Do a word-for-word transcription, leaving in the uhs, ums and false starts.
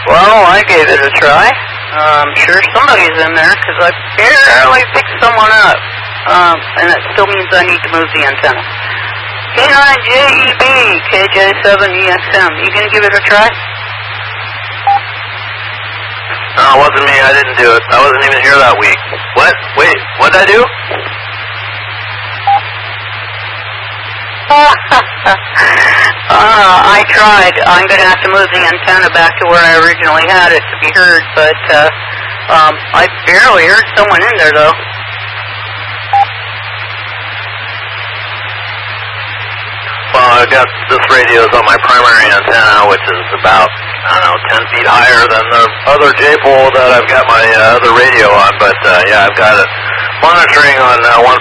Well, I gave it a try. I'm sure somebody's in there because I barely picked someone up. Um, and that still means I need to move the antenna. K nine J E B, K J seven E X M. You gonna give it a try? No, it wasn't me. I didn't do it. I wasn't even here that week. What? Wait, what did I do? uh, I tried. I'm going to have to move the antenna back to where I originally had it to be heard, but uh, um, I barely heard someone in there, though. Well, I've got this radio is on my primary antenna, which is about, I don't know, ten feet higher than the other J-pole that I've got my uh, other radio on, but uh, yeah, I've got it monitoring on uh, one